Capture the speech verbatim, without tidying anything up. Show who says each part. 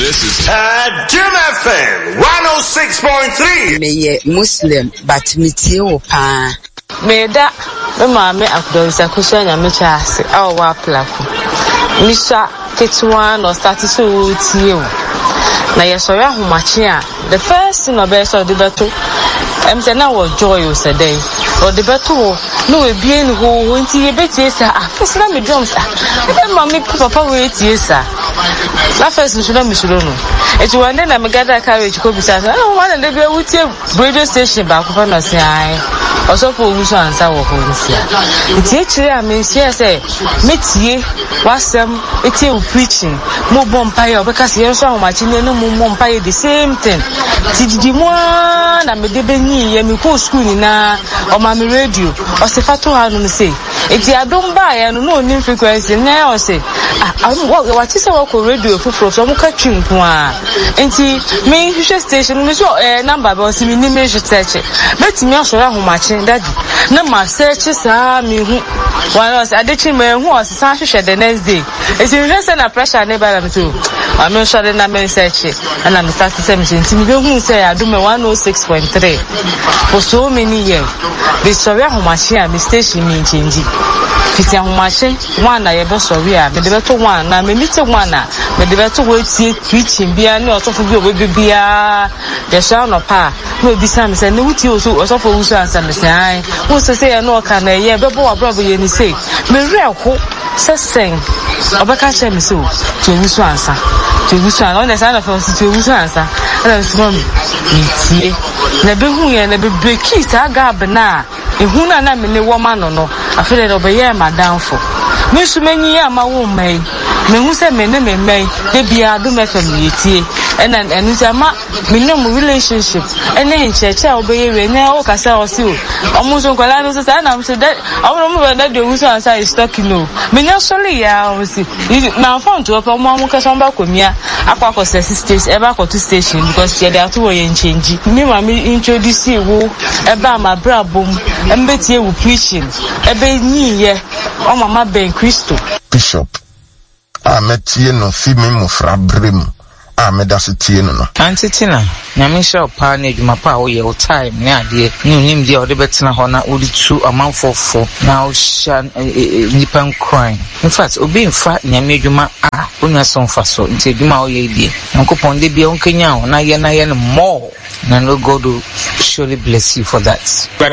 Speaker 1: This is uh, Jim F M one oh six point three.
Speaker 2: Me Muslim, but me too pa.
Speaker 3: Me da me mama akudonsa kushanya me chase. Awo wa plako. Misha ketwa no start so tie o. Na yesori ahomache a the first thing obe so de beto. Em say na wo joy o say dey. O de beto no we bien ho nti ye betie sa afese na me drums ah. E ma me papa we tie sa. La first me should me should no. Eti one day na me gather carriage ko bisa sa. No one dey be wutie radio station ba ko fa na say ai. Oso for wuso ansa wo ko nsia. Eti e chire a me share say metie wasem eti u preaching mo bompa yo because ye so ahomachi ne no mo bompa the same thing. Ti di mo na me de benyi ye me ko school ni na o ma me radio o se fato ha no say eti adom ba ye no no ni frequency na o say ah what is our radio fufuro so mo ka twinko a enti me hwehwe station me so eh number ba o si me ni me hwete beti me asoro ahomachi daddy na ma search sa me hu one us adechi me hu o sa hwehwe the next day eti me say na pressure na ba na me so I'm not sure na me search and I'm start to say me enti me hu say adom one oh six point three for so many years. The story of Homashia, the station mean changing. Fiti ahomache one na ye be sorry a me de beto one na me meet one na me de beto we tie preaching bia na osofo bi obi bia ye sha no pa no bi sam say ne wuti oso osofo wuso ansa me say wo so say ye no ka na ye be bo abrobo ye ni say me reko se sen obeka che me so to wuso ansa to wuso ansa na say na for to wuso ansa na so me tie na be hu ye na be break it aga na ehuna na me ne wo ma no no afele no be ye madam for me su menyi ya ma wo mai me hu se me ne me mai de bia do me fam yetie and and enu se ma me no mu relationship ene ncheche obeye we ne o kasa o si o omo so kwala no so say na so that omo mo be that de hu so answer is talking no me nya soli ya o si na phone to omo mo kasa mba komia akwa ko station e ba ko to station because ye dey to wo ye change me ma me introduce wo e ba ma brabom embetie wo preaching e be nyi ye o mama ben Christo
Speaker 4: Bishop a metie no fi me mufra brem a me da se tie no no
Speaker 5: antitina na me shop pa na eduma pa wo ye o time ne ade ni nim dia o de betena ho na o di tu amanfofo na o sha nipan crime in fact obi nfa nyame eduma a onya so nfa so nti eduma o ye die nkopon de bia onkenya ho na ye na ye no more na no God will surely bless you for that.